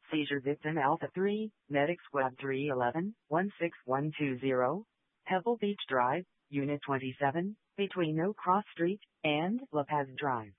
Seizure victim Alpha 3, Medic Squad 311, 16120, Pebble Beach Drive, Unit 27, between No Cross Street and La Paz Drive.